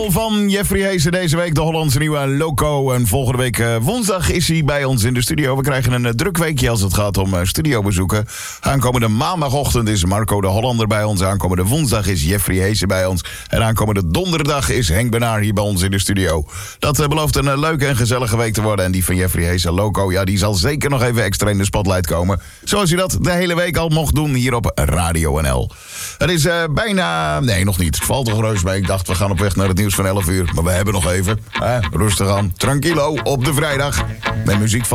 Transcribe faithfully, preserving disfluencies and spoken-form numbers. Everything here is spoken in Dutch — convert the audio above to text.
single van Jeffrey Heesen deze week, de Hollandse nieuwe Loco. En volgende week uh, woensdag is hij bij ons in de studio. We krijgen een uh, druk weekje als het gaat om uh, studiobezoeken. Aankomende maandagochtend is Marco de Hollander bij ons. Aankomende woensdag is Jeffrey Heesen bij ons. En aankomende donderdag is Henk Benaar hier bij ons in de studio. Dat uh, belooft een uh, leuke en gezellige week te worden. En die van Jeffrey Heesen, Loco, ja, die zal zeker nog even extra in de spotlight komen. Zoals u dat de hele week al mocht doen hier op Radio N L. Het is uh, bijna... Nee, nog niet. Het valt toch reus mee. Ik dacht, we gaan op weg naar het nieuws van elf uur. Maar we hebben nog even. Eh, rustig aan. Tranquilo op de vrijdag. Met muziek van...